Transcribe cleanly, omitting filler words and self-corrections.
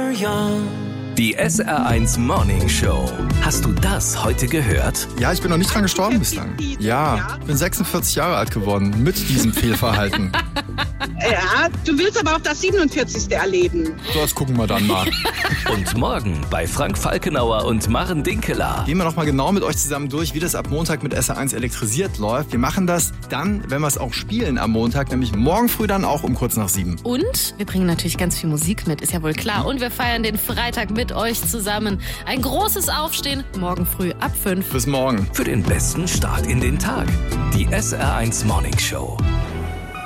were young. Die SR1 Morning Show. Hast du das heute gehört? Ja, ich bin noch nicht dran gestorben bislang. Ja, ich bin 46 Jahre alt geworden mit diesem Fehlverhalten. Ja, du willst aber auch das 47. erleben. So, das gucken wir dann mal. Und morgen bei Frank Falkenauer und Maren Dinkeler. Gehen wir noch mal genau mit euch zusammen durch, wie das ab Montag mit SR1 elektrisiert läuft. Wir machen das dann, wenn wir es auch spielen am Montag, nämlich morgen früh dann auch um kurz nach 7. Und wir bringen natürlich ganz viel Musik mit, ist ja wohl klar. Und wir feiern den Freitag mit euch zusammen. Ein großes Aufstehen morgen früh ab 5. Bis morgen. Für den besten Start in den Tag. Die SR1 Morning Show.